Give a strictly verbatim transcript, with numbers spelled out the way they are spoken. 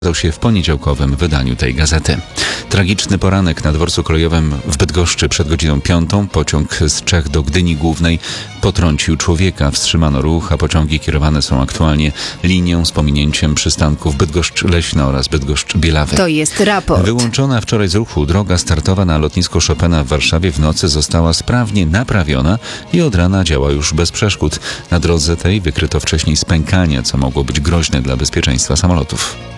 ukazał się w poniedziałkowym wydaniu tej gazety. Tragiczny poranek na dworcu kolejowym w Bydgoszczy przed godziną piątą. Pociąg z Czech do Gdyni Głównej potrącił człowieka. Wstrzymano ruch, a pociągi kierowane są aktualnie linią z pominięciem przystanków Bydgoszcz-Leśna oraz Bydgoszcz-Bielawy. To jest raport. Wyłączona wczoraj z ruchu droga startowa na lotnisko Chopina w Warszawie w nocy została sprawnie naprawiona i od rana działa już bez przeszkód. Na drodze tej wykryto wcześniej spękanie, co mogło być groźne dla bezpieczeństwa samolotów.